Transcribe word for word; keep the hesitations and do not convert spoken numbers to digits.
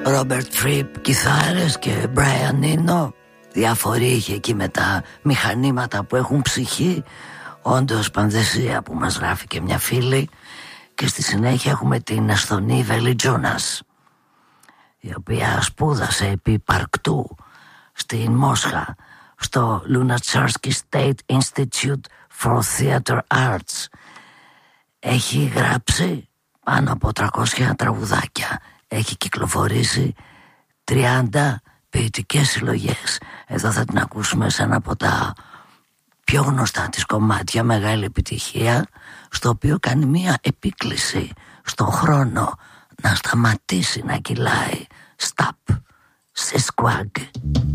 Ρόμπερτ Φριπ κιθάρες και Μπράιαν Ίνο. Διαφορή είχε εκεί με τα μηχανήματα που έχουν ψυχή. Όντως πανδεσία που μας γράφει και μια φίλη. Και στη συνέχεια έχουμε την Εσθονή Βέλη Τζούνας, η οποία σπούδασε επί Παρκτού στην Μόσχα στο Lunacharsky State Institute for Theater Arts. Έχει γράψει πάνω από τριακόσια τραγουδάκια. Έχει κυκλοφορήσει τριάντα ποιητικές συλλογές. Εδώ θα την ακούσουμε σε ένα από τα πιο γνωστά της κομμάτια, μεγάλη επιτυχία, στο οποίο κάνει μία επίκληση στον χρόνο να σταματήσει να κυλάει. Stop, σε σκουάγκ.